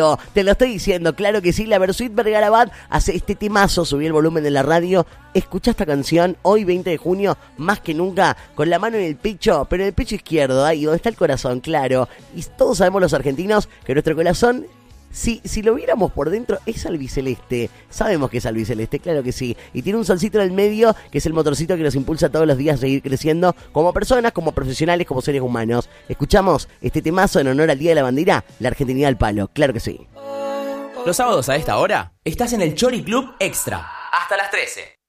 Te lo estoy diciendo, claro que sí, la Versuit Vergarabat hace este temazo, subí el volumen de la radio, escucha esta canción, hoy 20 de junio, más que nunca, con la mano en el pecho, pero en el pecho izquierdo, ahí donde está el corazón, claro, y todos sabemos los argentinos que nuestro corazón, si lo viéramos por dentro, es albiceleste, sabemos que es albiceleste, claro que sí, y tiene un solcito en el medio, que es el motorcito que nos impulsa todos los días a seguir creciendo, como personas, como profesionales, como seres humanos. Escuchamos este temazo en honor al Día de la Bandera, la Argentinidad al palo, claro que sí. Los sábados a esta hora estás en el Chori Club Extra. Hasta las 13.